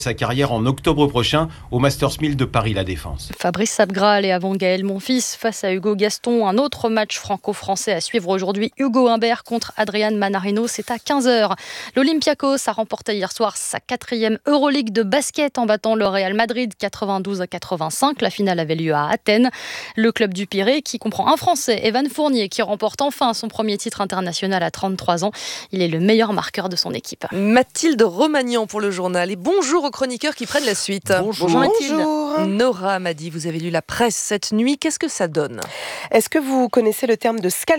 sa carrière en octobre prochain au Masters 1000 de Paris La Défense. Fabrice Sabgral et avant Gaël Monfils face à Hugo Gaston. Un autre match franco-français à suivre aujourd'hui. Hugo Humbert contre Adrian Manarino. C'est à 15h. L'Olympiakos a remporté hier soir sa 4e Euroleague de basket en battant le Real Madrid 92-85. La finale avait lieu à Athènes. Le club du Pirée qui comprend un Français, Evan Fournier, qui remporte enfin son premier titre international à 33 ans. Il est le meilleur marqueur de son équipe. Mathilde Romagnan pour le journal. Et bonjour aux chroniqueurs qui prennent la suite. Bonjour Mathilde. Bonjour. Nora m'a dit, vous avez lu la presse cette nuit. Qu'est-ce que ça donne ? Est-ce que vous connaissez le terme de scalper ?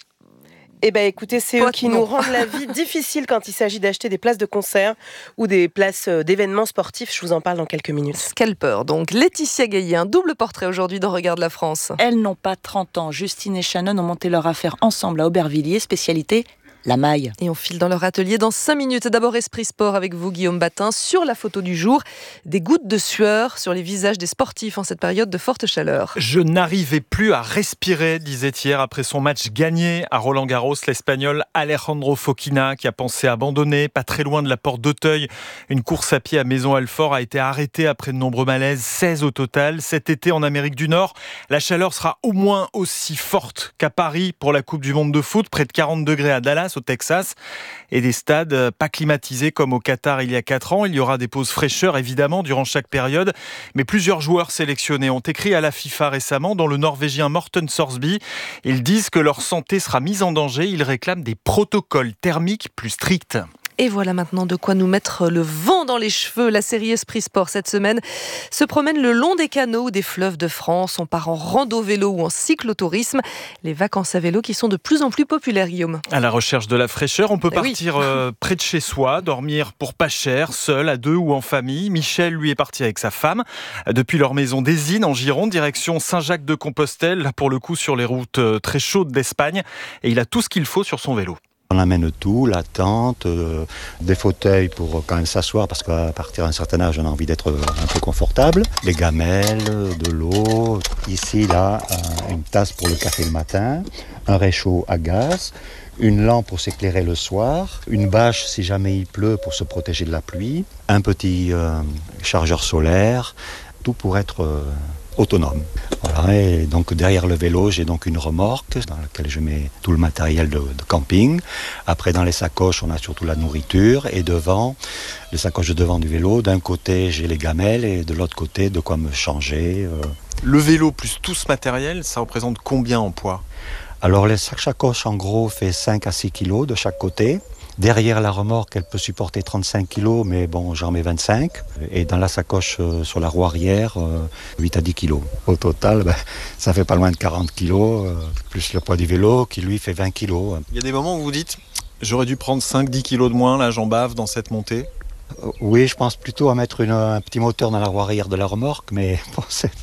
Eh bien, écoutez, c'est eux qui nous rendent la vie difficile quand il s'agit d'acheter des places de concert ou des places d'événements sportifs. Je vous en parle dans quelques minutes. Scalper, donc. Laetitia Gaillet, un double portrait aujourd'hui dans Regarde la France. Elles n'ont pas 30 ans. Justine et Shannon ont monté leur affaire ensemble à Aubervilliers, spécialité la maille. Et on file dans leur atelier dans 5 minutes. D'abord, Esprit Sport avec vous, Guillaume Batin. Sur la photo du jour, des gouttes de sueur sur les visages des sportifs en cette période de forte chaleur. Je n'arrivais plus à respirer, disait hier après son match gagné à Roland-Garros, l'Espagnol Alejandro Fokina, qui a pensé abandonner. Pas très loin de la porte d'Auteuil, une course à pied à Maison-Alfort a été arrêtée après de nombreux malaises, 16 au total. Cet été en Amérique du Nord, la chaleur sera au moins aussi forte qu'à Paris pour la Coupe du Monde de foot, près de 40 degrés à Dallas, au Texas, et des stades pas climatisés comme au Qatar il y a 4 ans. Il y aura des pauses fraîcheur évidemment durant chaque période, mais plusieurs joueurs sélectionnés ont écrit à la FIFA récemment, dont le Norvégien Morten Sorsby. Ils disent que leur santé sera mise en danger. Ils réclament des protocoles thermiques plus stricts. Et voilà maintenant de quoi nous mettre le vent dans les cheveux. La série Esprit Sport cette semaine se promène le long des canaux ou des fleuves de France. On part en rando-vélo ou en cyclotourisme. Les vacances à vélo qui sont de plus en plus populaires, Guillaume. À la recherche de la fraîcheur, on peut partir près de chez soi, dormir pour pas cher, seul, à 2 ou en famille. Michel, lui, est parti avec sa femme depuis leur maison d'Ésine en Gironde, direction Saint-Jacques-de-Compostelle, là pour le coup sur les routes très chaudes d'Espagne. Et il a tout ce qu'il faut sur son vélo. On amène tout, la tente, des fauteuils pour quand même s'asseoir parce qu'à partir d'un certain âge, on a envie d'être un peu confortable. Des gamelles, de l'eau. Ici, là, une tasse pour le café le matin, un réchaud à gaz, une lampe pour s'éclairer le soir, une bâche si jamais il pleut pour se protéger de la pluie, un petit chargeur solaire, tout pour être autonome. Voilà, et donc derrière le vélo, j'ai donc une remorque dans laquelle je mets tout le matériel de camping. Après, dans les sacoches, on a surtout la nourriture. Et devant, les sacoches de devant du vélo, d'un côté, j'ai les gamelles et de l'autre côté, de quoi me changer. Le vélo plus tout ce matériel, ça représente combien en poids ? Alors, les sacoches, en gros, fait 5 à 6 kilos de chaque côté. Derrière la remorque, elle peut supporter 35 kilos, mais bon, j'en mets 25. Et dans la sacoche sur la roue arrière, 8 à 10 kilos. Au total, ça fait pas loin de 40 kilos, plus le poids du vélo qui, lui, fait 20 kilos. Il y a des moments où vous dites, j'aurais dû prendre 5-10 kilos de moins, là, j'en bave dans cette montée. Oui, je pense plutôt à mettre un petit moteur dans la roue arrière de la remorque, mais bon,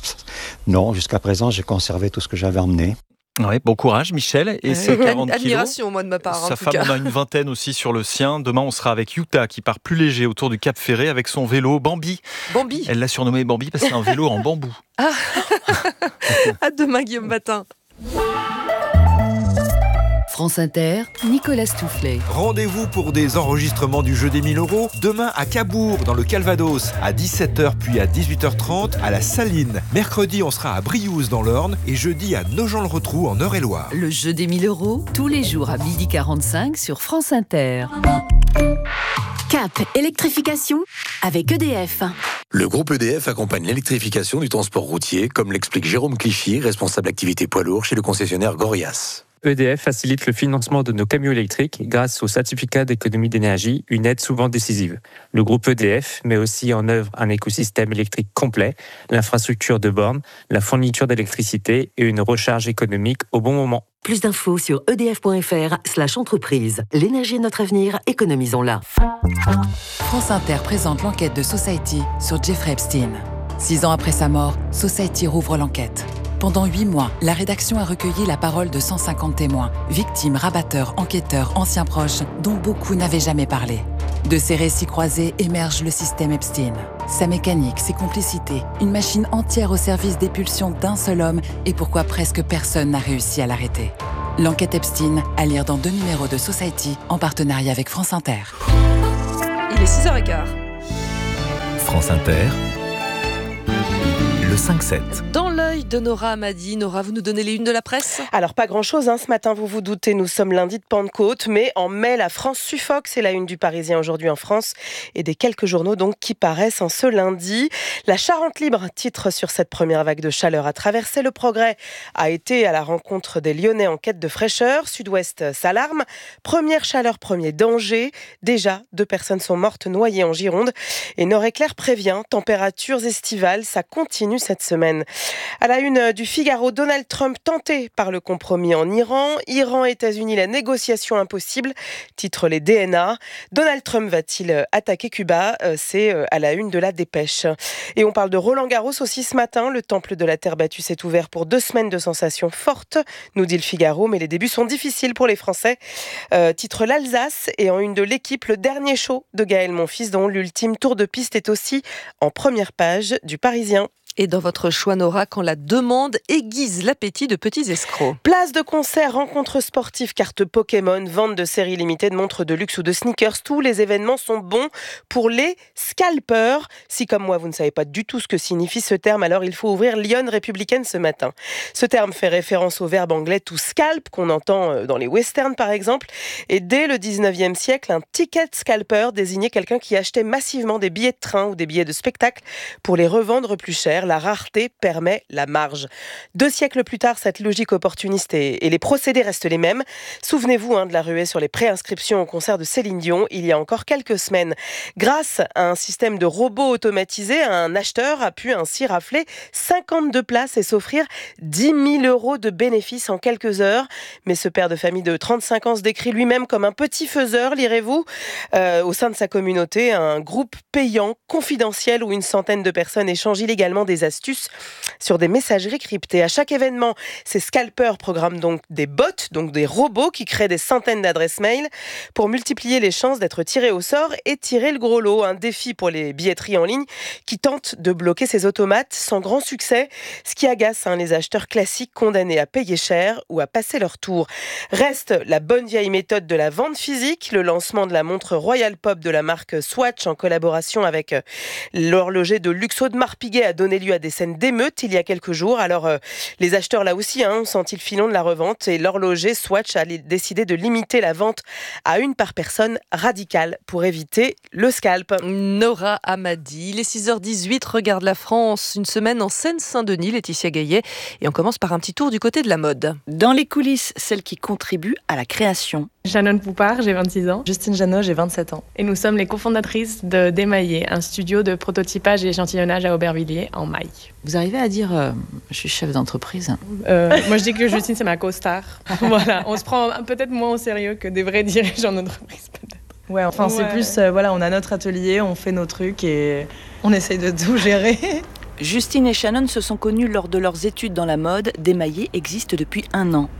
non, jusqu'à présent, j'ai conservé tout ce que j'avais emmené. Oui, bon courage Michel. Et ces 40 kilos, admiration moi de ma part. Sa femme en a une vingtaine aussi sur le sien. Demain on sera avec Yuta qui part plus léger autour du Cap Ferré avec son vélo Bambi. Bambi. Elle l'a surnommé Bambi parce que c'est un vélo en bambou. Ah. À demain Guillaume Batin. France Inter, Nicolas Stoufflet. Rendez-vous pour des enregistrements du jeu des 1000 € demain à Cabourg, dans le Calvados, à 17h puis à 18h30 à la Saline. Mercredi, on sera à Briouze dans l'Orne et jeudi à Nogent-le-Rotrou en Eure-et-Loire. Le jeu des 1000 €, tous les jours à 12h45 sur France Inter. Cap électrification avec EDF. Le groupe EDF accompagne l'électrification du transport routier, comme l'explique Jérôme Clichy, responsable activité poids lourd chez le concessionnaire Gorias. EDF facilite le financement de nos camions électriques grâce au certificat d'économie d'énergie, une aide souvent décisive. Le groupe EDF met aussi en œuvre un écosystème électrique complet, l'infrastructure de bornes, la fourniture d'électricité et une recharge économique au bon moment. Plus d'infos sur edf.fr/entreprise. L'énergie est notre avenir, économisons-la. France Inter présente l'enquête de Society sur Jeffrey Epstein. 6 ans après sa mort, Society rouvre l'enquête. Pendant 8 mois, la rédaction a recueilli la parole de 150 témoins, victimes, rabatteurs, enquêteurs, anciens proches, dont beaucoup n'avaient jamais parlé. De ces récits croisés émerge le système Epstein. Sa mécanique, ses complicités, une machine entière au service des pulsions d'un seul homme et pourquoi presque personne n'a réussi à l'arrêter. L'enquête Epstein, à lire dans 2 numéros de Society, en partenariat avec France Inter. Il est 6h15. France Inter, le 5-7. Dans l'œil de Nora Amadi. Nora, vous nous donnez les unes de la presse ? Alors, pas grand-chose ce matin, vous vous doutez, nous sommes lundi de Pentecôte, mais en mai, la France suffoque, c'est la une du Parisien aujourd'hui en France, et des quelques journaux donc qui paraissent en ce lundi. La Charente libre, titre sur cette première vague de chaleur à traverser le Progrès, a été à la rencontre des Lyonnais en quête de fraîcheur. Sud-Ouest s'alarme. Première chaleur, premier danger. Déjà, 2 personnes sont mortes noyées en Gironde. Et Nord-Éclair prévient, températures estivales, ça continue cette semaine. À la une du Figaro, Donald Trump tenté par le compromis en Iran. Iran-États-Unis, la négociation impossible, titre les DNA. Donald Trump va-t-il attaquer Cuba ? C'est à la une de la Dépêche. Et on parle de Roland-Garros aussi ce matin. Le temple de la terre battue s'est ouvert pour 2 semaines de sensations fortes, nous dit le Figaro, mais les débuts sont difficiles pour les Français. Titre l'Alsace, et en une de l'équipe, le dernier show de Gaël Monfils, dont l'ultime tour de piste est aussi en première page du Parisien. Et dans votre choix, Nora, quand la demande aiguise l'appétit de petits escrocs. Place de concert, rencontres sportives, cartes Pokémon, vente de séries limitées de montres de luxe ou de sneakers. Tous les événements sont bons pour les scalpers. Si, comme moi, vous ne savez pas du tout ce que signifie ce terme, alors il faut ouvrir Lyon Républicaine ce matin. Ce terme fait référence au verbe anglais to scalp, qu'on entend dans les westerns par exemple. Et dès le 19e siècle, un ticket scalper désignait quelqu'un qui achetait massivement des billets de train ou des billets de spectacle pour les revendre plus cher. La rareté permet la marge. 2 siècles plus tard, cette logique opportuniste et les procédés restent les mêmes. Souvenez-vous de la ruée sur les préinscriptions au concert de Céline Dion il y a encore quelques semaines. Grâce à un système de robots automatisés, un acheteur a pu ainsi rafler 52 places et s'offrir 10 000 € de bénéfices en quelques heures. Mais ce père de famille de 35 ans se décrit lui-même comme un petit faiseur, lirez-vous, au sein de sa communauté, un groupe payant, confidentiel, où une centaine de personnes échangent illégalement des astuces sur des messageries cryptées. À chaque événement, ces scalpers programment donc des bots, donc des robots qui créent des centaines d'adresses mail pour multiplier les chances d'être tirés au sort et tirer le gros lot. Un défi pour les billetteries en ligne qui tentent de bloquer ces automates sans grand succès, ce qui agace les acheteurs classiques condamnés à payer cher ou à passer leur tour. Reste la bonne vieille méthode de la vente physique, le lancement de la montre Royal Pop de la marque Swatch en collaboration avec l'horloger de luxe Audemars Piguet a donné lieu à des scènes d'émeute il y a quelques jours. Alors les acheteurs là aussi ont senti le filon de la revente et l'horloger Swatch a décidé de limiter la vente à 1 par personne, radicale pour éviter le scalp. Nora Amadi, les 6h18, regarde la France, une semaine en Seine-Saint-Denis, Laetitia Gaillet, et on commence par un petit tour du côté de la mode. Dans les coulisses, celle qui contribue à la création. Shannon Poupard, j'ai 26 ans. Justine Janot, j'ai 27 ans. Et nous sommes les cofondatrices de Démaillé, un studio de prototypage et échantillonnage à Aubervilliers en maille. Vous arrivez à dire je suis chef d'entreprise Moi je dis que Justine c'est ma co-star. Voilà, on se prend peut-être moins au sérieux que des vrais dirigeants d'entreprise peut-être. Ouais, enfin c'est plus, on a notre atelier, on fait nos trucs et on essaye de tout gérer. Justine et Shannon se sont connus lors de leurs études dans la mode. Démaillé existe depuis 1 an.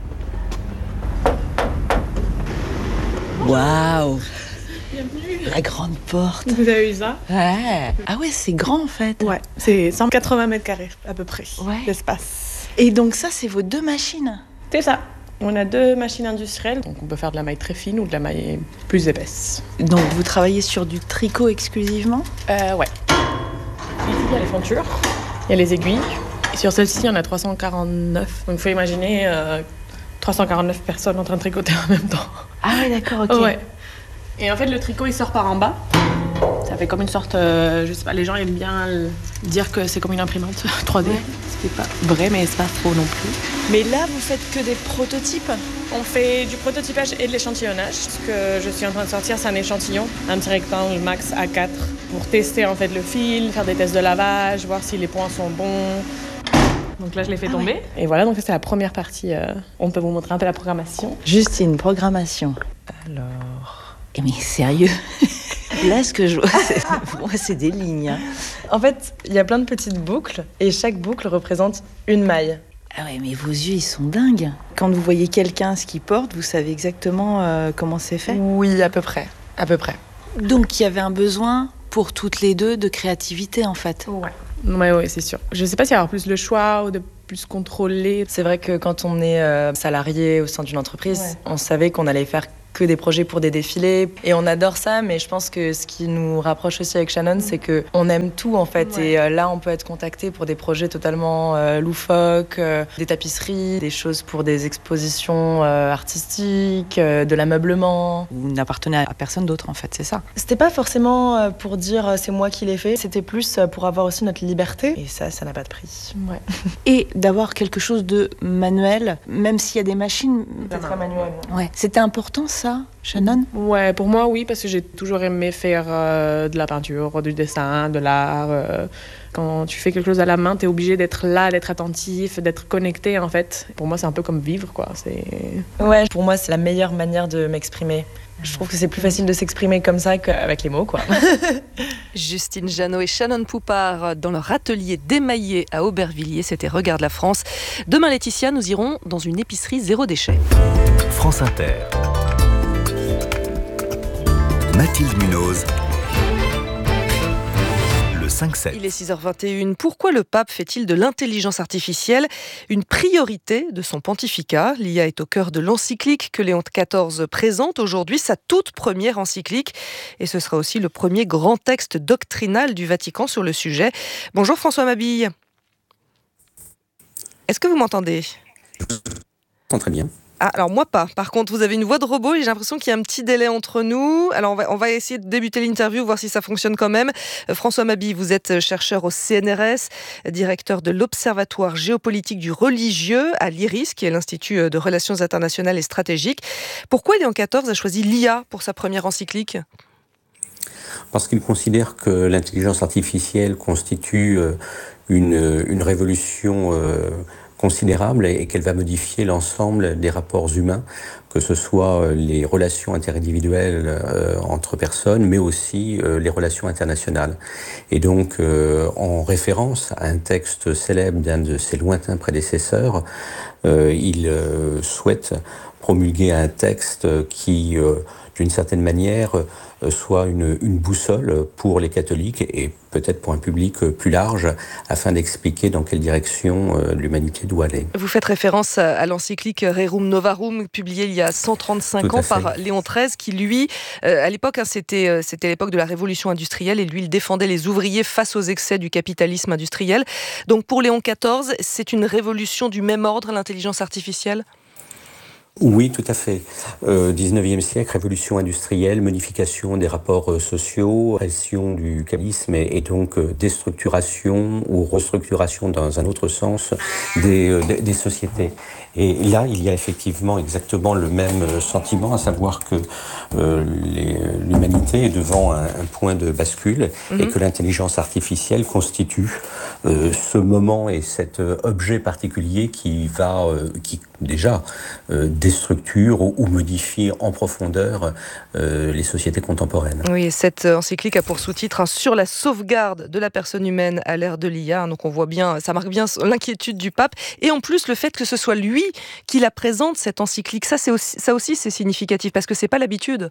Waouh! La grande porte. Vous avez vu ça? Ouais. Ah ouais, c'est grand en fait. Ouais, c'est 180 mètres carrés à peu près d'espace. Et donc ça, c'est vos 2 machines? C'est ça. On a 2 machines industrielles, donc on peut faire de la maille très fine ou de la maille plus épaisse. Donc vous travaillez sur du tricot exclusivement? Ouais. Ici, il y a les fontures, il y a les aiguilles. Et sur celle-ci, il y en a 349. Donc il faut imaginer 349 personnes en train de tricoter en même temps. Ah oui, d'accord, ok. Ouais. Et en fait, le tricot, il sort par en bas. Ça fait comme une sorte, je sais pas, les gens aiment bien dire que c'est comme une imprimante 3D. Ce qui n'est pas vrai, mais c'est pas faux non plus. Mais là, vous faites que des prototypes? On fait du prototypage et de l'échantillonnage. Ce que je suis en train de sortir, c'est un échantillon, un petit rectangle max A4 pour tester en fait le fil, faire des tests de lavage, voir si les points sont bons. Donc là, je l'ai fait tomber. Ouais. Et voilà, donc c'est la première partie. On peut vous montrer un peu la programmation. Justine, programmation. Alors... Mais sérieux? Là, ce que je vois, c'est des lignes. En fait, il y a plein de petites boucles et chaque boucle représente une maille. Ah ouais, mais vos yeux, ils sont dingues. Quand vous voyez quelqu'un ce qu'il porte, vous savez exactement comment c'est fait? Oui, à peu près. Donc, il y avait un besoin pour toutes les 2 de créativité, en fait. Ouais, c'est sûr. Je sais pas s'il y a plus le choix ou de plus contrôler. C'est vrai que quand on est salarié au sein d'une entreprise, on savait qu'on allait faire que des projets pour des défilés. Et on adore ça, mais je pense que ce qui nous rapproche aussi avec Shannon, c'est qu'on aime tout en fait. Ouais. Et là, on peut être contacté pour des projets totalement loufoques, des tapisseries, des choses pour des expositions artistiques, de l'ameublement. Vous n'appartenez à personne d'autre en fait, c'est ça. C'était pas forcément pour dire c'est moi qui l'ai fait, c'était plus pour avoir aussi notre liberté. Et ça n'a pas de prix. Ouais. Et d'avoir quelque chose de manuel, même s'il y a des machines. C'est très manuel. Ouais. C'était important ça, Shannon ? Ouais, pour moi oui, parce que j'ai toujours aimé faire de la peinture, du dessin, de l'art. Quand tu fais quelque chose à la main, t'es obligé d'être là, d'être attentif, d'être connecté en fait. Pour moi, c'est un peu comme vivre, quoi. Ouais, pour moi, c'est la meilleure manière de m'exprimer. Je trouve que c'est plus facile de s'exprimer comme ça qu'avec les mots, quoi. Justine Janot et Shannon Poupard dans leur atelier d'émaillé à Aubervilliers. C'était Regarde la France. Demain, Laetitia, nous irons dans une épicerie zéro déchet. France Inter. Mathilde Munoz. Le 5-7. Il est 6h21. Pourquoi le pape fait-il de l'intelligence artificielle une priorité de son pontificat ? L'IA est au cœur de l'encyclique que Léon XIV présente aujourd'hui, sa toute première encyclique. Et ce sera aussi le premier grand texte doctrinal du Vatican sur le sujet. Bonjour François Mabille. Est-ce que vous m'entendez ? Je vous entends très bien. Ah, alors moi pas. Par contre, vous avez une voix de robot et j'ai l'impression qu'il y a un petit délai entre nous. Alors on va essayer de débuter l'interview, voir si ça fonctionne quand même. François Mabille, vous êtes chercheur au CNRS, directeur de l'Observatoire géopolitique du religieux à l'IRIS, qui est l'Institut de Relations internationales et stratégiques. Pourquoi Léon XIV a choisi l'IA pour sa première encyclique ? Parce qu'il considère que l'intelligence artificielle constitue une révolution considérable et qu'elle va modifier l'ensemble des rapports humains, que ce soit les relations interindividuelles entre personnes, mais aussi les relations internationales. Et donc, en référence à un texte célèbre d'un de ses lointains prédécesseurs, il souhaite promulguer un texte qui, d'une certaine manière, soit une boussole pour les catholiques et peut-être pour un public plus large, afin d'expliquer dans quelle direction l'humanité doit aller. Vous faites référence à l'encyclique Rerum Novarum, publiée il y a 135 ans par Léon XIII, qui lui, à l'époque, c'était l'époque de la révolution industrielle, et lui, il défendait les ouvriers face aux excès du capitalisme industriel. Donc pour Léon XIV, c'est une révolution du même ordre, l'intelligence artificielle ? Oui, tout à fait. 19e siècle, révolution industrielle, modification des rapports sociaux, pression du capitalisme et donc déstructuration ou restructuration dans un autre sens des sociétés. Et là, il y a effectivement exactement le même sentiment, à savoir que l'humanité est devant un point de bascule et que l'intelligence artificielle constitue ce moment et cet objet particulier qui déjà déstructure ou modifie en profondeur les sociétés contemporaines. Oui, et cette encyclique a pour sous-titre sur la sauvegarde de la personne humaine à l'ère de l'IA. Donc on voit bien, ça marque bien l'inquiétude du pape. Et en plus, le fait que ce soit lui qui la présente, cette encyclique, ça aussi c'est significatif, parce que c'est pas l'habitude.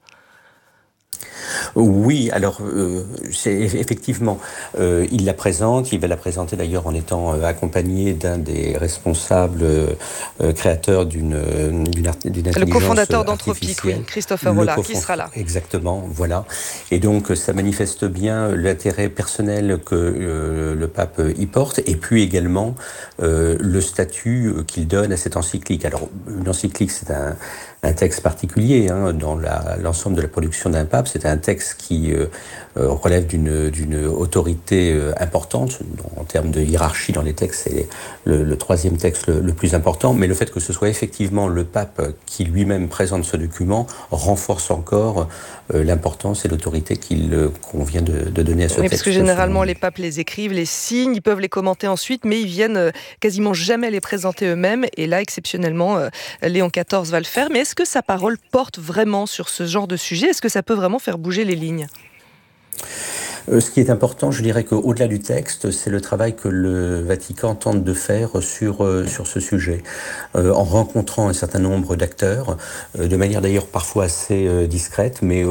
Oui, alors c'est effectivement, il la présente, il va la présenter d'ailleurs en étant accompagné d'un des responsables créateurs d'une intelligence artificielle. Le cofondateur d'Anthropic, oui, Christopher Holla, qui sera là. Exactement, voilà. Et donc ça manifeste bien l'intérêt personnel que le pape y porte, et puis également le statut qu'il donne à cette encyclique. Alors une encyclique, c'est un texte particulier dans l'ensemble de la production d'un pape. C'est un texte qui relève d'une autorité importante. En termes de hiérarchie dans les textes, c'est le troisième texte le plus important. Mais le fait que ce soit effectivement le pape qui lui-même présente ce document renforce encore l'importance et l'autorité qu'il convient de donner à ce texte. Parce que généralement, les papes les écrivent, les signent, ils peuvent les commenter ensuite, mais ils viennent quasiment jamais les présenter eux-mêmes. Et là, exceptionnellement, Léon XIV va le faire. Mais est-ce que sa parole porte vraiment sur ce genre de sujet ? Est-ce que ça peut vraiment faire bouger les lignes ? Ce qui est important, je dirais qu'au-delà du texte, c'est le travail que le Vatican tente de faire sur ce sujet, en rencontrant un certain nombre d'acteurs, de manière d'ailleurs parfois assez discrète, mais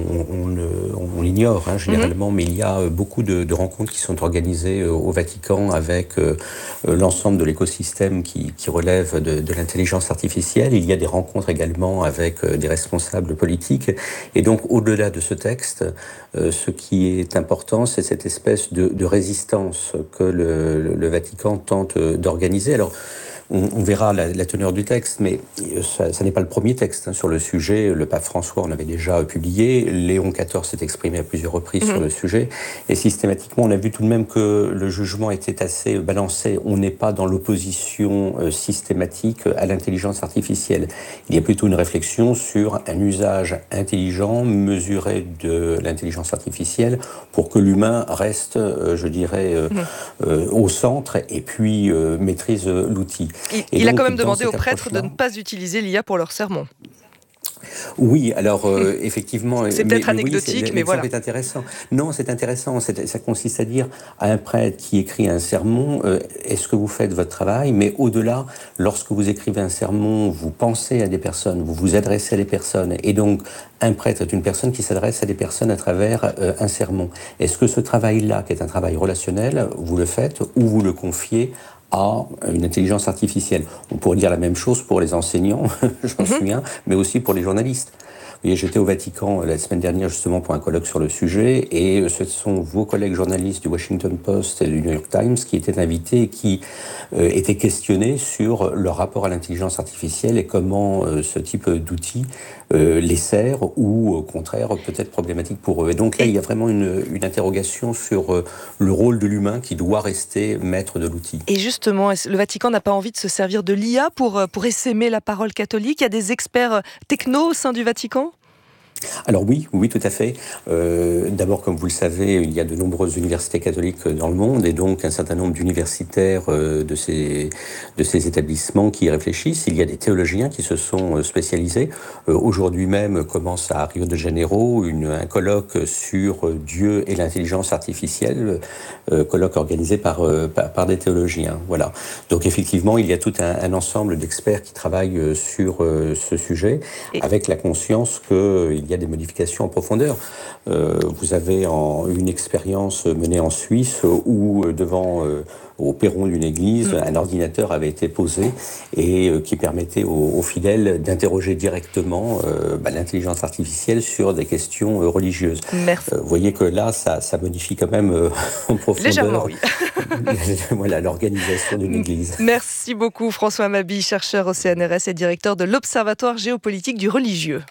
on l'ignore généralement, mais il y a beaucoup de rencontres qui sont organisées au Vatican avec l'ensemble de l'écosystème qui relève de l'intelligence artificielle. Il y a des rencontres également avec des responsables politiques. Et donc, au-delà de ce texte, ce qui est important, c'est cette espèce de résistance que le Vatican tente d'organiser. Alors, on verra la teneur du texte, mais ça n'est pas le premier texte sur le sujet. Le pape François en avait déjà publié. Léon XIV s'est exprimé à plusieurs reprises sur le sujet. Et systématiquement, on a vu tout de même que le jugement était assez balancé. On n'est pas dans l'opposition systématique à l'intelligence artificielle. Il y a plutôt une réflexion sur un usage intelligent, mesuré de l'intelligence artificielle pour que l'humain reste, je dirais, au centre et puis maîtrise l'outil. Il a quand même demandé aux prêtres de ne pas utiliser l'IA pour leur sermon. Oui, alors effectivement... C'est peut-être anecdotique, mais voilà. C'est intéressant. Non, c'est intéressant. Ça consiste à dire à un prêtre qui écrit un sermon, est-ce que vous faites votre travail? Mais au-delà, lorsque vous écrivez un sermon, vous pensez à des personnes, vous vous adressez à des personnes. Et donc, un prêtre est une personne qui s'adresse à des personnes à travers un sermon. Est-ce que ce travail-là, qui est un travail relationnel, vous le faites ou vous le confiez à une intelligence artificielle? On pourrait dire la même chose pour les enseignants, j'en souviens, mais aussi pour les journalistes. Vous voyez, j'étais au Vatican la semaine dernière justement pour un colloque sur le sujet, et ce sont vos collègues journalistes du Washington Post et du New York Times qui étaient invités et qui étaient questionnés sur leur rapport à l'intelligence artificielle et comment ce type d'outils les sert ou au contraire peut-être problématique pour eux. Et donc là, il y a vraiment une interrogation sur le rôle de l'humain qui doit rester maître de l'outil. Et justement, le Vatican n'a pas envie de se servir de l'IA pour essaimer la parole catholique? Il y a des experts techno au sein du Vatican? Alors oui, tout à fait. D'abord, comme vous le savez, il y a de nombreuses universités catholiques dans le monde et donc un certain nombre d'universitaires de ces établissements qui y réfléchissent. Il y a des théologiens qui se sont spécialisés. Aujourd'hui même commence à Rio de Janeiro un colloque sur Dieu et l'intelligence artificielle, colloque organisé par des théologiens. Voilà. Donc effectivement, il y a tout un ensemble d'experts qui travaillent sur ce sujet avec la conscience qu'il y a des modifications en profondeur. Vous avez une expérience menée en Suisse où au perron d'une église, un ordinateur avait été posé et qui permettait aux fidèles d'interroger directement l'intelligence artificielle sur des questions religieuses. Vous voyez que là, ça modifie quand même en profondeur. Légèrement, oui. Voilà, l'organisation d'une église. Merci beaucoup François Mabille, chercheur au CNRS et directeur de l'Observatoire géopolitique du religieux.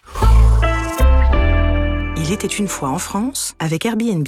Il était une fois en France avec Airbnb.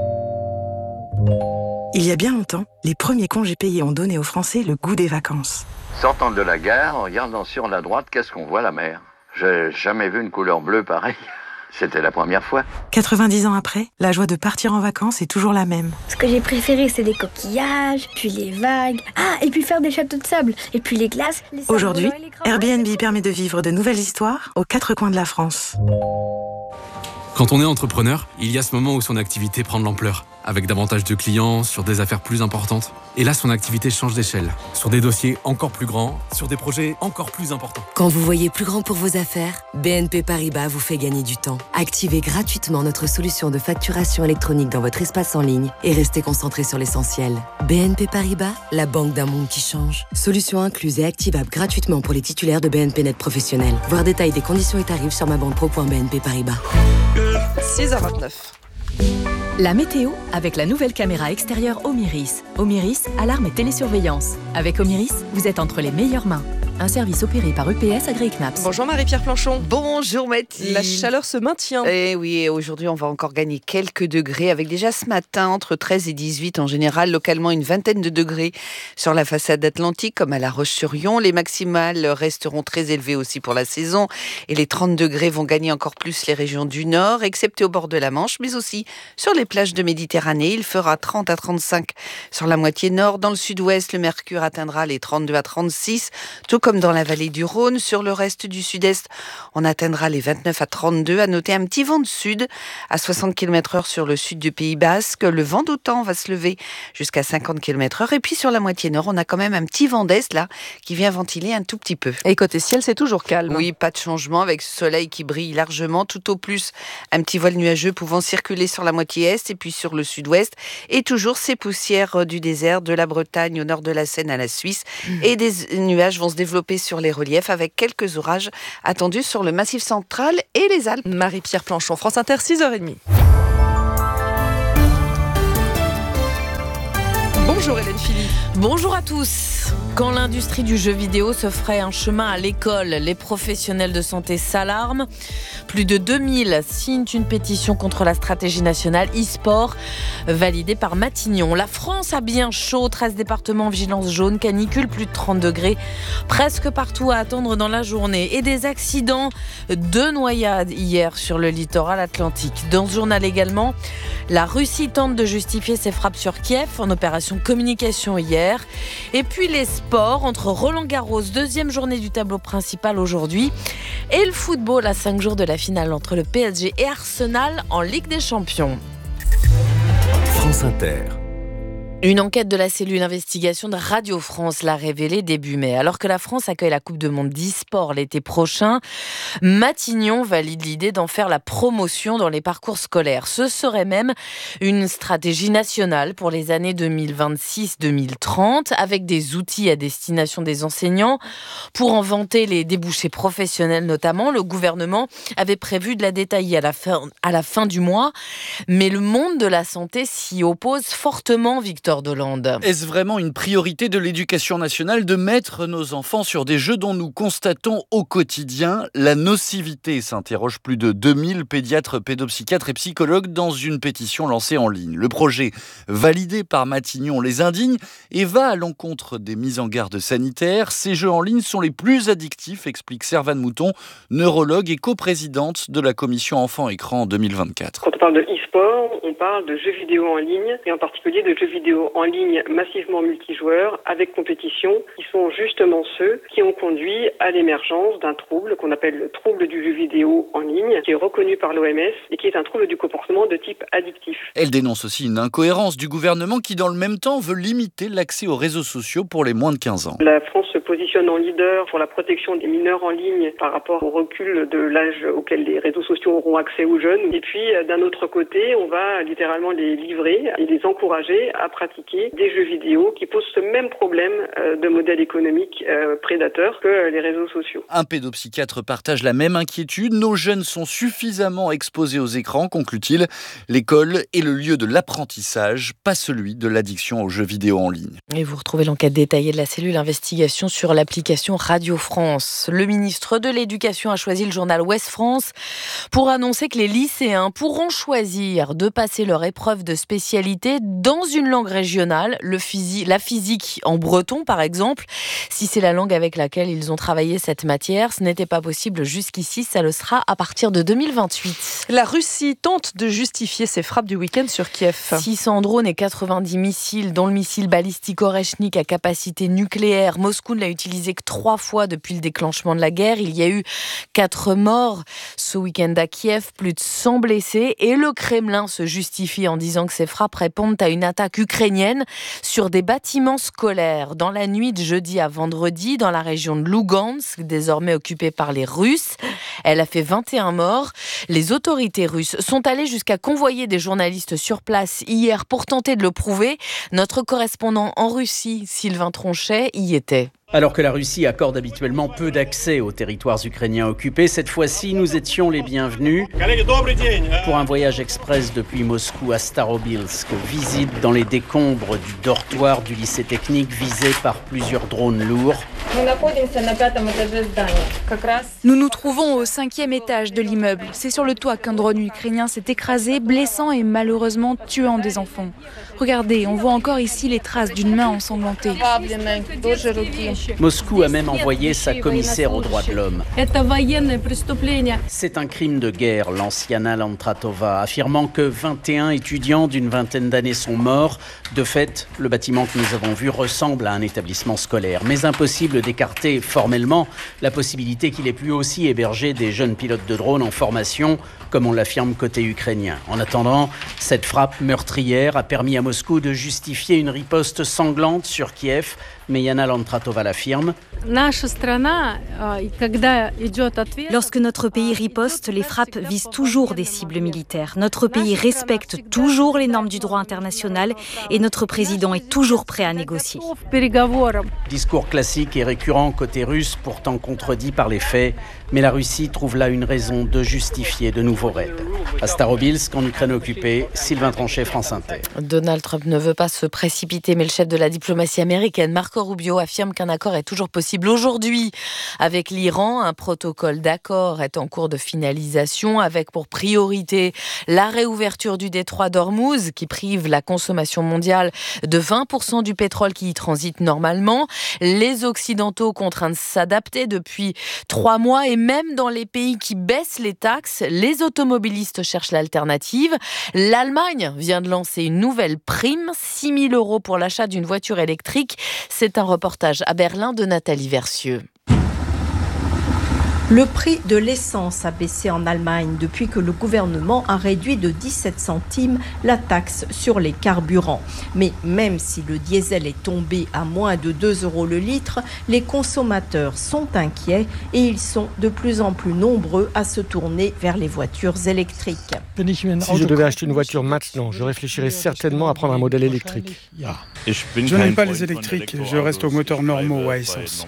Il y a bien longtemps, les premiers congés payés ont donné aux Français le goût des vacances. Sortant de la gare, en regardant sur la droite, qu'est-ce qu'on voit? La mer. J'ai jamais vu une couleur bleue pareille. C'était la première fois. 90 ans après, la joie de partir en vacances est toujours la même. Ce que j'ai préféré, c'est les coquillages, puis les vagues. Ah, et puis faire des châteaux de sable, et puis les glaces. Aujourd'hui, Airbnb permet de vivre de nouvelles histoires aux quatre coins de la France. Quand on est entrepreneur, il y a ce moment où son activité prend de l'ampleur, avec davantage de clients, sur des affaires plus importantes. Et là, son activité change d'échelle, sur des dossiers encore plus grands, sur des projets encore plus importants. Quand vous voyez plus grand pour vos affaires, BNP Paribas vous fait gagner du temps. Activez gratuitement notre solution de facturation électronique dans votre espace en ligne et restez concentré sur l'essentiel. BNP Paribas, la banque d'un monde qui change. Solution incluse et activable gratuitement pour les titulaires de BNP Net Professionnel. Voir détail des conditions et tarifs sur mabanquepro.bnp Paribas. 6h29. La météo avec la nouvelle caméra extérieure Omiris. Omiris, alarme et télésurveillance. Avec Omiris, vous êtes entre les meilleures mains. Un service opéré par EPS AgriKnaps. Bonjour Marie-Pierre Planchon. Bonjour Mathilde. La chaleur se maintient. Eh oui, aujourd'hui on va encore gagner quelques degrés avec déjà ce matin entre 13 et 18 en général, localement une vingtaine de degrés sur la façade atlantique comme à La Roche-sur-Yon. Les maximales resteront très élevées aussi pour la saison et les 30 degrés vont gagner encore plus les régions du nord, excepté au bord de la Manche, mais aussi sur les plages de Méditerranée. Il fera 30 à 35 sur la moitié nord. Dans le sud-ouest, le mercure atteindra les 32 à 36, tout comme comme dans la vallée du Rhône. Sur le reste du sud-est, on atteindra les 29 à 32. À noter un petit vent de sud à 60 km/h sur le sud du Pays Basque. Le vent d'OTAN va se lever jusqu'à 50 km/h. Et puis sur la moitié nord, on a quand même un petit vent d'est là qui vient ventiler un tout petit peu. Et côté ciel, c'est toujours calme. Oui, pas de changement avec ce soleil qui brille largement. Tout au plus, un petit voile nuageux pouvant circuler sur la moitié est et puis sur le sud-ouest. Et toujours ces poussières du désert, de la Bretagne au nord de la Seine à la Suisse. Et des nuages vont se développer sur les reliefs avec quelques orages attendus sur le Massif central et les Alpes. Marie-Pierre Planchon, France Inter, 6h30. Bonjour Hélène Philippe. Bonjour à tous. Quand l'industrie du jeu vidéo se ferait un chemin à l'école, les professionnels de santé s'alarment. Plus de 2000 signent une pétition contre la stratégie nationale e-sport validée par Matignon. La France a bien chaud, 13 départements en vigilance jaune, canicule, plus de 30 degrés, presque partout à attendre dans la journée. Et des accidents, 2 noyades hier sur le littoral atlantique. Dans ce journal également, la Russie tente de justifier ses frappes sur Kiev en opération communication hier. Et puis les sports, entre Roland-Garros, 2e journée du tableau principal aujourd'hui, et le football à 5 jours de la finale entre le PSG et Arsenal en Ligue des Champions. France Inter. Une enquête de la cellule investigation de Radio France l'a révélé début mai. Alors que la France accueille la Coupe du Monde d'e-sport l'été prochain, Matignon valide l'idée d'en faire la promotion dans les parcours scolaires. Ce serait même une stratégie nationale pour les années 2026-2030, avec des outils à destination des enseignants. Pour en vanter les débouchés professionnels notamment, le gouvernement avait prévu de la détailler à la fin du mois. Mais le monde de la santé s'y oppose fortement, Victor Dolande. Est-ce vraiment une priorité de l'éducation nationale de mettre nos enfants sur des jeux dont nous constatons au quotidien la nocivité, s'interrogent plus de 2000 pédiatres, pédopsychiatres et psychologues dans une pétition lancée en ligne. Le projet, validé par Matignon, les indigne et va à l'encontre des mises en garde sanitaires. Ces jeux en ligne sont les plus addictifs, explique Servane Mouton, neurologue et coprésidente de la commission enfants-écran en 2024. Quand on parle de e-sport, on parle de jeux vidéo en ligne et en particulier de jeux vidéo en ligne massivement multijoueurs avec compétition, qui sont justement ceux qui ont conduit à l'émergence d'un trouble qu'on appelle le trouble du jeu vidéo en ligne, qui est reconnu par l'OMS et qui est un trouble du comportement de type addictif. Elle dénonce aussi une incohérence du gouvernement qui, dans le même temps, veut limiter l'accès aux réseaux sociaux pour les moins de 15 ans. La France se positionne en leader pour la protection des mineurs en ligne par rapport au recul de l'âge auquel les réseaux sociaux auront accès aux jeunes. Et puis, d'un autre côté, on va littéralement les livrer et les encourager à pratiquer des jeux vidéo qui posent ce même problème de modèle économique prédateur que les réseaux sociaux. Un pédopsychiatre partage la même inquiétude. Nos jeunes sont suffisamment exposés aux écrans, conclut-il. L'école est le lieu de l'apprentissage, pas celui de l'addiction aux jeux vidéo en ligne. Et vous retrouvez l'enquête détaillée de la cellule investigation sur l'application Radio France. Le ministre de l'Éducation a choisi le journal Ouest France pour annoncer que les lycéens pourront choisir de passer leur épreuve de spécialité dans une langue régionale, la physique en breton par exemple. Si c'est la langue avec laquelle ils ont travaillé cette matière, ce n'était pas possible jusqu'ici, ça le sera à partir de 2028. La Russie tente de justifier ses frappes du week-end sur Kiev. 600 drones et 90 missiles, dont le missile balistique Oreshnik à capacité nucléaire. Moscou ne l'a utilisé que 3 fois depuis le déclenchement de la guerre. Il y a eu 4 morts ce week-end à Kiev, plus de 100 blessés. Et le Kremlin se justifie en disant que ces frappes répondent à une attaque ukrainienne sur des bâtiments scolaires. Dans la nuit de jeudi à vendredi, dans la région de Lugansk, désormais occupée par les Russes, elle a fait 21 morts. Les autorités russes sont allées jusqu'à convoyer des journalistes sur place hier pour tenter de le prouver. Notre correspondant en Russie, Sylvain Tronchet, y était. Alors que la Russie accorde habituellement peu d'accès aux territoires ukrainiens occupés, cette fois-ci, nous étions les bienvenus pour un voyage express depuis Moscou à Starobilsk. Visite dans les décombres du dortoir du lycée technique visé par plusieurs drones lourds. Nous nous trouvons au 5e étage de l'immeuble. C'est sur le toit qu'un drone ukrainien s'est écrasé, blessant et malheureusement tuant des enfants. Regardez, on voit encore ici les traces d'une main ensanglantée. Moscou a même envoyé sa commissaire aux droits de l'homme. C'est un crime de guerre, lance Yana Lantratova, affirmant que 21 étudiants d'une vingtaine d'années sont morts. De fait, le bâtiment que nous avons vu ressemble à un établissement scolaire. Mais impossible d'écarter formellement la possibilité qu'il ait pu aussi héberger des jeunes pilotes de drones en formation, comme on l'affirme côté ukrainien. En attendant, cette frappe meurtrière a permis à Moscou de justifier une riposte sanglante sur Kiev. Mais Yana Lantratova l'affirme. Lorsque notre pays riposte, les frappes visent toujours des cibles militaires. Notre pays respecte toujours les normes du droit international et notre président est toujours prêt à négocier. Discours classique et récurrent côté russe, pourtant contredit par les faits. Mais la Russie trouve là une raison de justifier de nouveaux raids. À Starobilsk, en Ukraine occupée, Sylvain Tranchet, France Inter. Donald Trump ne veut pas se précipiter, mais le chef de la diplomatie américaine, Marco Rubio, affirme qu'un accord est toujours possible aujourd'hui avec l'Iran. Un protocole d'accord est en cours de finalisation avec pour priorité la réouverture du détroit d'Ormuz qui prive la consommation mondiale de 20% du pétrole qui y transite normalement. Les Occidentaux contraints de s'adapter depuis 3 mois et même dans les pays qui baissent les taxes, les automobilistes cherchent l'alternative. L'Allemagne vient de lancer une nouvelle prime, 6 000 € pour l'achat d'une voiture électrique. C'est un reportage à Berlin de Nathalie Versieux. Le prix de l'essence a baissé en Allemagne depuis que le gouvernement a réduit de 17 centimes la taxe sur les carburants. Mais même si le diesel est tombé à moins de 2 € le litre, les consommateurs sont inquiets et ils sont de plus en plus nombreux à se tourner vers les voitures électriques. Si je devais acheter une voiture maintenant, je réfléchirais certainement à prendre un modèle électrique. Je n'aime pas les électriques, je reste aux moteurs normaux ou à essence.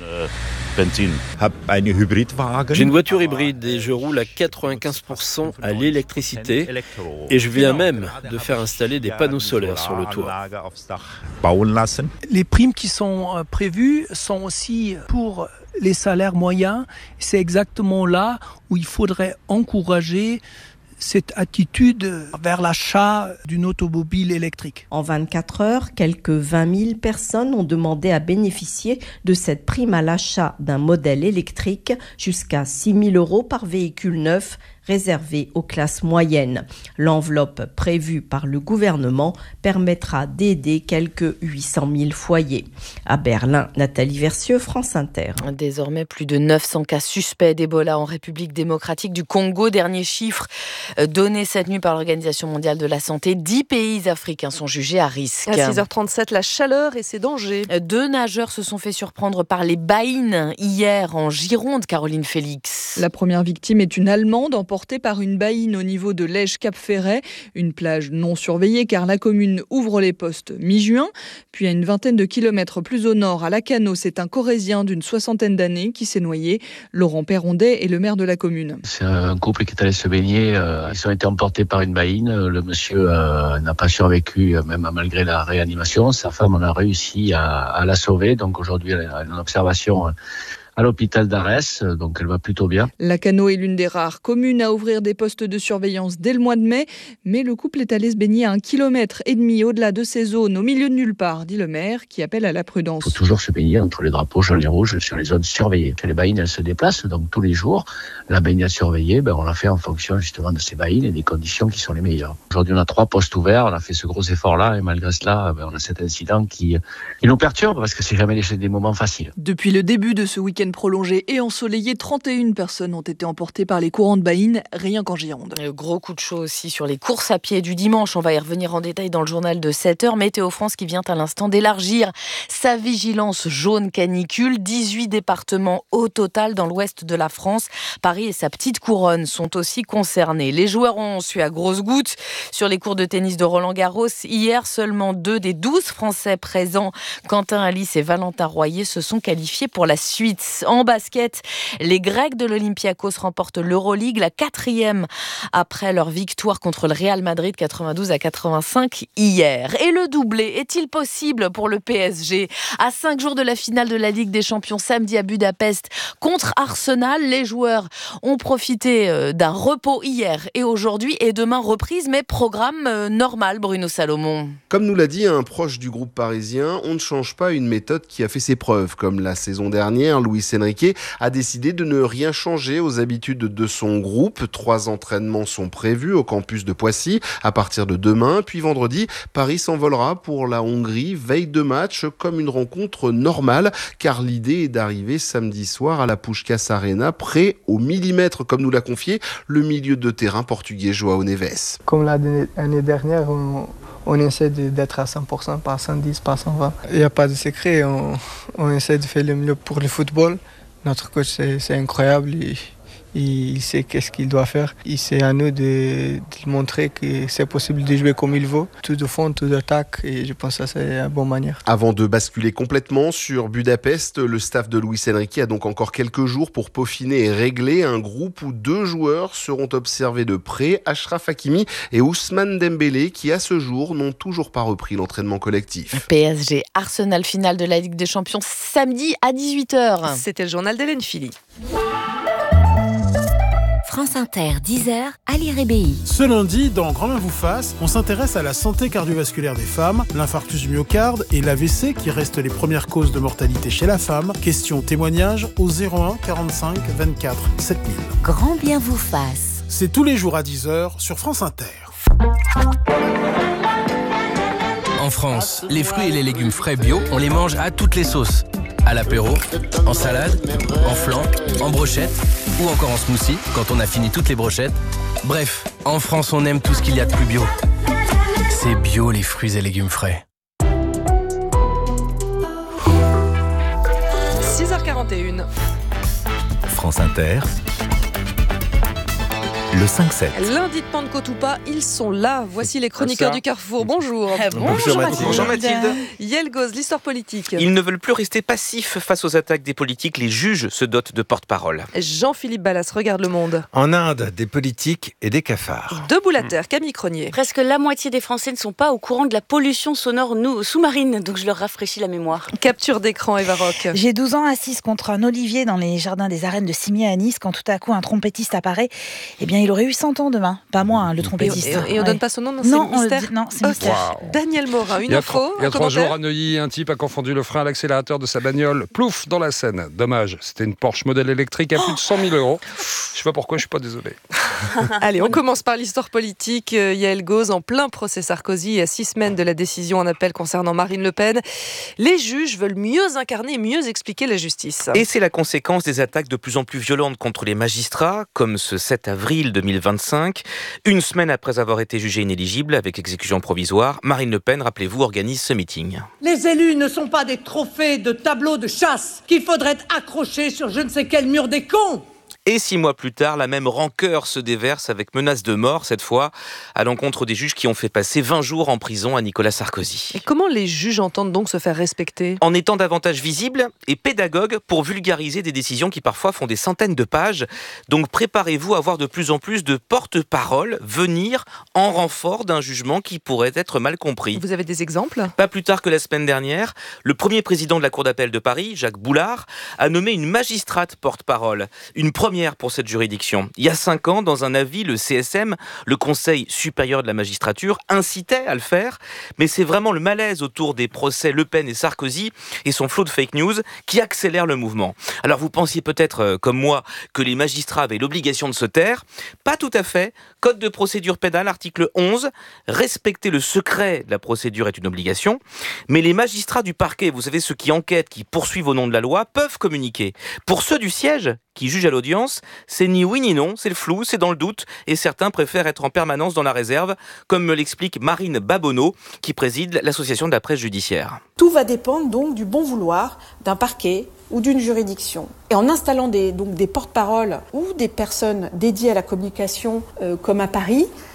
J'ai une voiture hybride et je roule à 95% à l'électricité et je viens même de faire installer des panneaux solaires sur le toit. Les primes qui sont prévues sont aussi pour les salaires moyens. C'est exactement là où il faudrait encourager cette attitude vers l'achat d'une automobile électrique. En 24 heures, quelques 20 000 personnes ont demandé à bénéficier de cette prime à l'achat d'un modèle électrique jusqu'à 6 000 € par véhicule neuf réservé aux classes moyennes. L'enveloppe prévue par le gouvernement permettra d'aider quelques 800 000 foyers. À Berlin, Nathalie Versieux, France Inter. Désormais, plus de 900 cas suspects d'Ebola en République démocratique du Congo. Dernier chiffre donné cette nuit par l'Organisation mondiale de la santé. 10 pays africains sont jugés à risque. À 6h37, la chaleur et ses dangers. 2 nageurs se sont fait surprendre par les baïnes hier en Gironde, Caroline Félix. La première victime est une Allemande emportée par une baïne au niveau de Lège-Cap-Ferret, une plage non surveillée car la commune ouvre les postes mi-juin. Puis à une vingtaine de kilomètres plus au nord, à Lacanau, c'est un Corrézien d'une 60aine d'années qui s'est noyé. Laurent Perrondet est le maire de la commune. C'est un couple qui est allé se baigner. Ils ont été emportés par une baïne. Le monsieur n'a pas survécu, même malgré la réanimation. Sa femme, on a réussi à la sauver. Donc aujourd'hui, elle est en observation à l'hôpital d'Arès, donc elle va plutôt bien. Lacanau est l'une des rares communes à ouvrir des postes de surveillance dès le mois de mai, mais le couple est allé se baigner à 1,5 km au-delà de ces zones, au milieu de nulle part, dit le maire, qui appelle à la prudence. Il faut toujours se baigner entre les drapeaux jaunes et rouges sur les zones surveillées. Les baïnes, elles se déplacent, donc tous les jours, la baignade surveillée, on l'a fait en fonction justement de ces baïnes et des conditions qui sont les meilleures. Aujourd'hui, on a 3 postes ouverts, on a fait ce gros effort-là, et malgré cela, on a cet incident qui nous perturbe, parce que c'est jamais des moments faciles. Depuis le début de ce week-end prolongé et ensoleillé, 31 personnes ont été emportées par les courants de baïnes, rien qu'en Gironde. Gros coup de chaud aussi sur les courses à pied du dimanche. On va y revenir en détail dans le journal de 7h. Météo France qui vient à l'instant d'élargir sa vigilance jaune canicule. 18 départements au total dans l'ouest de la France. Paris et sa petite couronne sont aussi concernés. Les joueurs ont su à grosses gouttes sur les cours de tennis de Roland-Garros. Hier, seulement 2 des 12 Français présents, Quentin Alice et Valentin Royer, se sont qualifiés pour la suite. En basket, les Grecs de l'Olympiakos remportent l'Euroleague, la 4e après leur victoire contre le Real Madrid 92-85 hier. Et le doublé est-il possible pour le PSG ? À 5 jours de la finale de la Ligue des Champions samedi à Budapest contre Arsenal, les joueurs ont profité d'un repos hier et aujourd'hui et demain reprise, mais programme normal, Bruno Salomon. Comme nous l'a dit un proche du groupe parisien, on ne change pas une méthode qui a fait ses preuves. Comme la saison dernière, Luis Enrique a décidé de ne rien changer aux habitudes de son groupe. 3 entraînements sont prévus au campus de Poissy à partir de demain. Puis vendredi, Paris s'envolera pour la Hongrie, veille de match, comme une rencontre normale, car l'idée est d'arriver samedi soir à la Puskás Arena, prêt au millimètre, comme nous l'a confié le milieu de terrain portugais João Neves. Comme l'année dernière, on essaie d'être à 100%, pas à 110, pas à 120. Il n'y a pas de secret, on essaie de faire le mieux pour le football. Notre coach, c'est incroyable, il sait qu'est-ce qu'il doit faire. C'est à nous de montrer que c'est possible de jouer comme il veut, tout de fond, tout d'attaque, et je pense que ça, c'est une bonne manière. Avant de basculer complètement sur Budapest, le staff de Luis Enrique a donc encore quelques jours pour peaufiner et régler un groupe où 2 joueurs seront observés de près, Achraf Hakimi et Ousmane Dembélé, qui à ce jour n'ont toujours pas repris l'entraînement collectif. PSG, Arsenal, finale de la Ligue des Champions samedi à 18h. C'était le journal d'Hélène Philly. France Inter, 10h, Ali Rébéi. Ce lundi, dans Grand Main vous fasse, on s'intéresse à la santé cardiovasculaire des femmes, l'infarctus du myocarde et l'AVC qui restent les premières causes de mortalité chez la femme. Question témoignage au 01 45 24 7000. Grand bien vous fasse. C'est tous les jours à 10h sur France Inter. En France, les fruits et les légumes frais bio, on les mange à toutes les sauces. À l'apéro, en salade, en flan, en brochette ou encore en smoothie quand on a fini toutes les brochettes. Bref, en France, on aime tout ce qu'il y a de plus bio. C'est bio les fruits et légumes frais. 6h41. France Inter. Le 5-7. Lundi de Pentecôte ou pas, ils sont là. Voici les chroniqueurs du Carrefour. Bonjour. Bonjour Mathilde. Bonjour Mathilde. Yael Gauz, l'histoire politique. Ils ne veulent plus rester passifs face aux attaques des politiques. Les juges se dotent de porte-parole. Jean-Philippe Ballas, regarde Le Monde. En Inde, des politiques et des cafards. Debout la terre, Camille Cronier. Presque la moitié des Français ne sont pas au courant de la pollution sonore sous-marine, donc je leur rafraîchis la mémoire. Capture d'écran, Eva Rock. J'ai 12 ans assise contre un olivier dans les jardins des arènes de Cimier à Nice quand tout à coup un trompettiste apparaît. Eh bien, il aurait eu 100 ans demain. Pas moi, le trompettiste. Et on donne pas son nom, c'est mystère. Non, c'est mystère. Wow. Daniel Morin, une info. Il y a 3 jours à Neuilly, un type a confondu le frein à l'accélérateur de sa bagnole. Plouf, dans la Seine. Dommage, c'était une Porsche modèle électrique à plus de 100 000 €. Je sais pas pourquoi, je suis pas désolé. Allez, on commence par l'histoire politique. Yael Gauz, en plein procès Sarkozy, à 6 semaines de la décision en appel concernant Marine Le Pen. Les juges veulent mieux incarner, mieux expliquer la justice. Et c'est la conséquence des attaques de plus en plus violentes contre les magistrats, comme ce 7 avril 2025. Une semaine après avoir été jugée inéligible avec exécution provisoire, Marine Le Pen, rappelez-vous, organise ce meeting. Les élus ne sont pas des trophées de tableaux de chasse qu'il faudrait accrocher sur je ne sais quel mur des cons. Et 6 mois plus tard, la même rancœur se déverse avec menace de mort, cette fois, à l'encontre des juges qui ont fait passer 20 jours en prison à Nicolas Sarkozy. Et comment les juges entendent donc se faire respecter ? En étant davantage visibles et pédagogues pour vulgariser des décisions qui parfois font des centaines de pages. Donc préparez-vous à voir de plus en plus de porte-parole venir en renfort d'un jugement qui pourrait être mal compris. Vous avez des exemples ? Pas plus tard que la semaine dernière, le premier président de la Cour d'appel de Paris, Jacques Boulard, a nommé une magistrate porte-parole. Une première pour cette juridiction. Il y a 5 ans, dans un avis, le CSM, le Conseil supérieur de la magistrature, incitait à le faire, mais c'est vraiment le malaise autour des procès Le Pen et Sarkozy et son flot de fake news qui accélère le mouvement. Alors vous pensiez peut-être, comme moi, que les magistrats avaient l'obligation de se taire. Pas tout à fait. Code de procédure pénale, article 11, respecter le secret de la procédure est une obligation, mais les magistrats du parquet, vous savez, ceux qui enquêtent, qui poursuivent au nom de la loi, peuvent communiquer. Pour ceux du siège, qui jugent à l'audience, c'est ni oui ni non, c'est le flou, c'est dans le doute, et certains préfèrent être en permanence dans la réserve, comme me l'explique Marine Babonneau, qui préside l'association de la presse judiciaire. Tout va dépendre donc du bon vouloir d'un parquet ou d'une juridiction. Et en installant des porte-paroles ou des personnes dédiées à la communication, comme à Paris,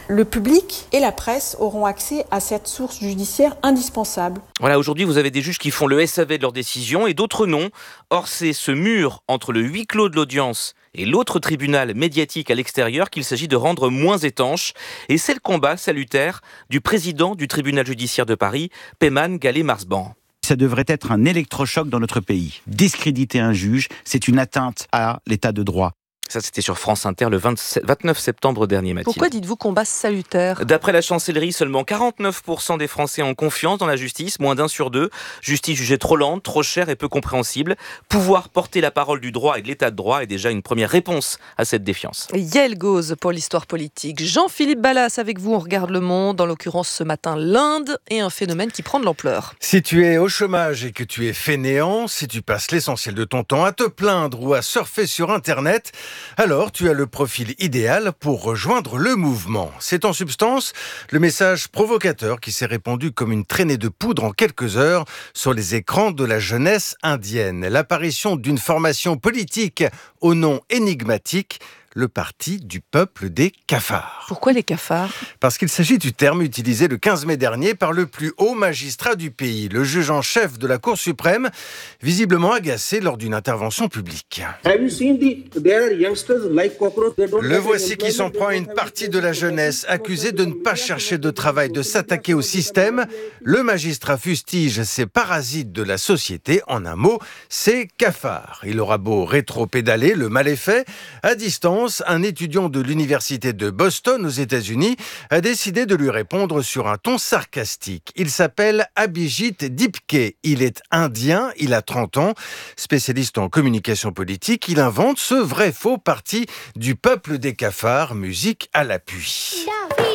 Le public et la presse auront accès à cette source judiciaire indispensable. Voilà, aujourd'hui, vous avez des juges qui font le SAV de leurs décisions et d'autres non. Or, c'est ce mur entre le huis clos de l'audience et l'autre tribunal médiatique à l'extérieur qu'il s'agit de rendre moins étanche. Et c'est le combat salutaire du président du tribunal judiciaire de Paris, Peyman Galley-Marsban. Ça devrait être un électrochoc dans notre pays. Discréditer un juge, c'est une atteinte à l'état de droit. Ça, c'était sur France Inter le 29 septembre dernier, Mathilde. Pourquoi dites-vous combat salutaire ? D'après la chancellerie, seulement 49% des Français ont confiance dans la justice, moins d'1 sur 2. Justice jugée trop lente, trop chère et peu compréhensible. Pouvoir porter la parole du droit et de l'état de droit est déjà une première réponse à cette défiance. Yael Gauze pour l'histoire politique. Jean-Philippe Ballas avec vous, on regarde le monde. En l'occurrence ce matin, l'Inde et un phénomène qui prend de l'ampleur. Si tu es au chômage et que tu es fainéant, si tu passes l'essentiel de ton temps à te plaindre ou à surfer sur Internet, alors tu as le profil idéal pour rejoindre le mouvement. C'est en substance le message provocateur qui s'est répandu comme une traînée de poudre en quelques heures sur les écrans de la jeunesse indienne. L'apparition d'une formation politique au nom énigmatique, le parti du peuple des cafards. Pourquoi les cafards ? Parce qu'il s'agit du terme utilisé le 15 mai dernier par le plus haut magistrat du pays, le juge en chef de la Cour suprême, visiblement agacé lors d'une intervention publique. Le voici qui s'en prend à une partie de la jeunesse, accusée de ne pas chercher de travail, de s'attaquer au système. Le magistrat fustige ces parasites de la société, en un mot, ces cafards. Il aura beau rétro-pédaler, le mal est fait. À distance, un étudiant de l'université de Boston aux États-Unis a décidé de lui répondre sur un ton sarcastique. Il s'appelle Abhijit Dipke. Il est indien, il a 30 ans. Spécialiste en communication politique, il invente ce vrai-faux parti du peuple des cafards, musique à l'appui.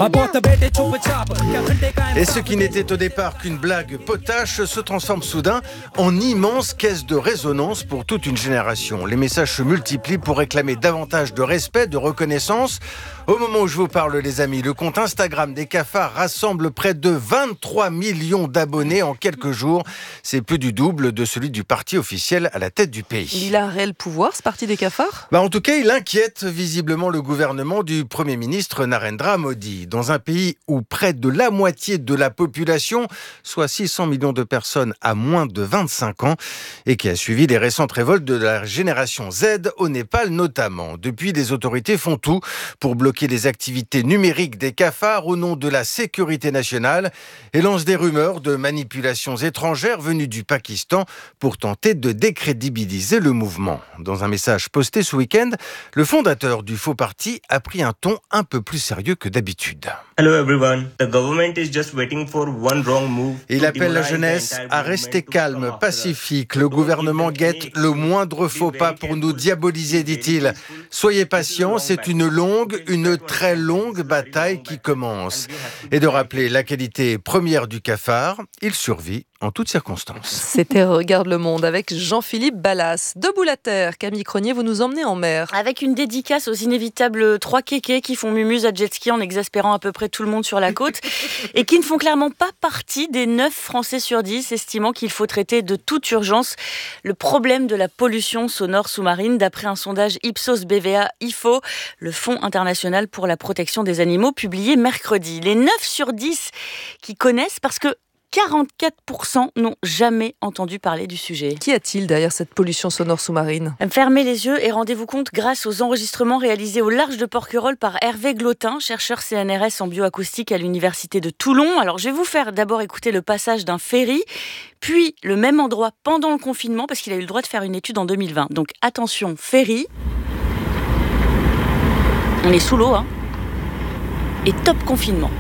Et ce qui n'était au départ qu'une blague potache se transforme soudain en immense caisse de résonance pour toute une génération. Les messages se multiplient pour réclamer davantage de respect, de reconnaissance. Au moment où je vous parle, les amis, le compte Instagram des cafards rassemble près de 23 millions d'abonnés en quelques jours. C'est plus du double de celui du parti officiel à la tête du pays. Il a un réel pouvoir, ce parti des cafards ? En tout cas, il inquiète visiblement le gouvernement du Premier ministre Narendra Modi. Dans un pays où près de la moitié de la population, soit 600 millions de personnes à moins de 25 ans, et qui a suivi les récentes révoltes de la génération Z au Népal notamment. Depuis, les autorités font tout pour bloquer les activités numériques des cafards au nom de la sécurité nationale et lancent des rumeurs de manipulations étrangères venues du Pakistan pour tenter de décrédibiliser le mouvement. Dans un message posté ce week-end, le fondateur du faux parti a pris un ton un peu plus sérieux que d'habitude. Hello everyone. The government is just waiting for one wrong move. Il appelle la jeunesse à rester calme, pacifique. Le gouvernement guette le moindre faux pas pour nous diaboliser, dit-il. Soyez patients, c'est une très longue bataille qui commence. Et de rappeler la qualité première du cafard, il survit en toutes circonstances. C'était Regarde le monde avec Jean-Philippe Ballas. Debout la terre, Camille Cronier, vous nous emmenez en mer. Avec une dédicace aux inévitables 3 kékés qui font mumuse à jet ski en exaspérant à peu près tout le monde sur la côte et qui ne font clairement pas partie des 9 Français sur 10 estimant qu'il faut traiter de toute urgence le problème de la pollution sonore sous-marine d'après un sondage Ipsos BVA IFO, le Fonds international pour la protection des animaux, publié mercredi. Les 9 sur 10 qui connaissent parce que 44% n'ont jamais entendu parler du sujet. Qu'y a-t-il derrière cette pollution sonore sous-marine ? Fermez les yeux et rendez-vous compte grâce aux enregistrements réalisés au large de Porquerolles par Hervé Glotin, chercheur CNRS en bioacoustique à l'université de Toulon. Alors je vais vous faire d'abord écouter le passage d'un ferry, puis le même endroit pendant le confinement, parce qu'il a eu le droit de faire une étude en 2020. Donc attention, ferry. On est sous l'eau, hein. Et top confinement.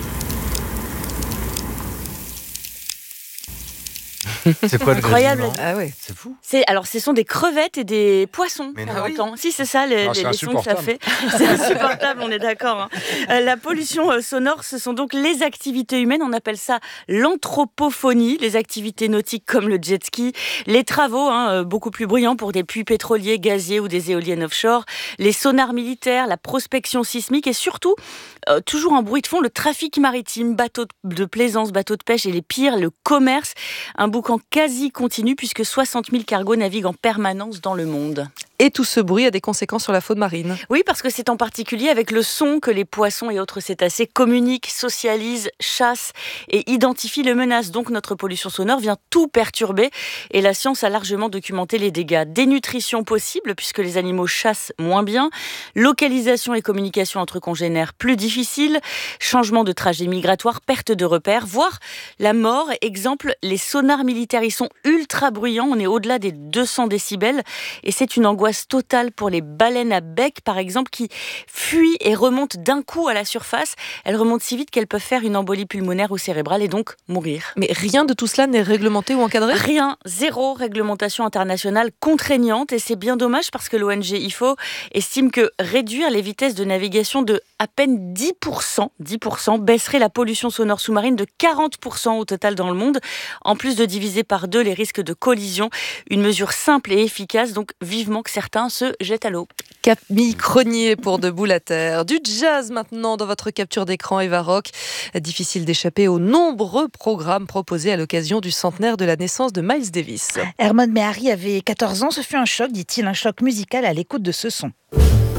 C'est quoi le incroyable? Ah ouais, c'est fou. Alors, ce sont des crevettes et des poissons. Mais non, oui. Si, c'est ça les sons que ça fait. C'est insupportable, on est d'accord. Hein. La pollution sonore, ce sont donc les activités humaines. On appelle ça l'anthropophonie. Les activités nautiques comme le jet ski, les travaux, beaucoup plus bruyants pour des puits pétroliers, gaziers ou des éoliennes offshore, les sonars militaires, la prospection sismique et surtout, toujours un bruit de fond, le trafic maritime, bateaux de plaisance, bateaux de pêche et les pires, le commerce. Un boucan quasi continu puisque 60 000 cargos naviguent en permanence dans le monde. Et tout ce bruit a des conséquences sur la faune marine. Oui, parce que c'est en particulier avec le son que les poissons et autres cétacés communiquent, socialisent, chassent et identifient les menaces. Donc notre pollution sonore vient tout perturber et la science a largement documenté les dégâts. Dénutrition possible puisque les animaux chassent moins bien, localisation et communication entre congénères plus difficiles, changement de trajet migratoire, perte de repères, voire la mort. Exemple, les sonars militaires, ils sont ultra bruyants, on est au-delà des 200 décibels et c'est une angoisse totale pour les baleines à bec par exemple qui fuient et remontent d'un coup à la surface. Elles remontent si vite qu'elles peuvent faire une embolie pulmonaire ou cérébrale et donc mourir. Mais rien de tout cela n'est réglementé ou encadré ? Rien, zéro réglementation internationale contraignante et c'est bien dommage parce que l'ONG IFO estime que réduire les vitesses de navigation de à peine 10% baisserait la pollution sonore sous-marine de 40% au total dans le monde, en plus de diviser par 2 les risques de collision. Une mesure simple et efficace, donc vivement que certains se jettent à l'eau. Camille Cronier pour Debout la Terre. Du jazz maintenant dans votre capture d'écran Eva Rock. Difficile d'échapper aux nombreux programmes proposés à l'occasion du centenaire de la naissance de Miles Davis. Hermone Mehari avait 14 ans, ce fut un choc, dit-il, un choc musical à l'écoute de ce son.